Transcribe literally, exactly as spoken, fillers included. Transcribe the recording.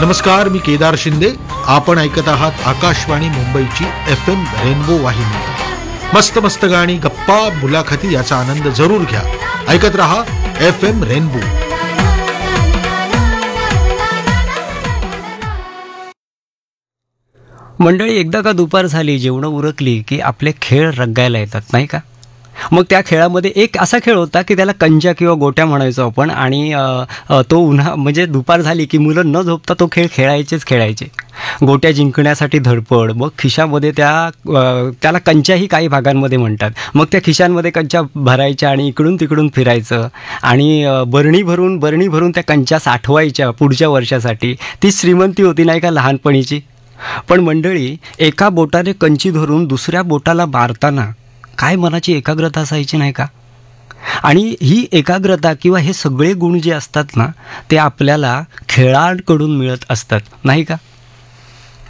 नमस्कार, मी केदार शिंदे. आपण ऐकत आहात आकाशवाणी मुंबईची एफ एम रेनबो वाहिनी. मस्त मस्त गाणी, गप्पा, मुलाखती याचा आनंद जरूर घ्या. ऐकत रहा एफ एम रेनबो. मंडळी, एकदा का दुपार झाली, जेवणं उरकली की आपले खेळ रंगायला येतात, नाही का? मग त्या खेळामध्ये एक असा खेळ होता की त्याला कंजा किंवा गोट्या म्हणायचो आपण. आणि तो उन्हा म्हणजे दुपार झाली की मुलं न झोपता तो खेळ खेळायचेच खेळायचे. गोट्या जिंकण्यासाठी धडपड, मग खिशामध्ये त्या त्याला कंच्याही काही भागांमध्ये म्हणतात. मग त्या खिशांमध्ये कंच्या भरायच्या आणि इकडून तिकडून फिरायचं आणि बरणी भरून बरणी भरून त्या कंच्या साठवायच्या पुढच्या वर्षासाठी. ती श्रीमंती होती, नाही का, लहानपणीची. पण मंडळी, एका बोटाने कंची धरून दुसऱ्या बोटाला मारताना काय मनाची एकाग्रता असायची, नाही का? आणि ही एकाग्रता किंवा हे सगळे गुण जे असतात ना, ते आपल्याला खेळांकडून मिळत असतात, नाही का?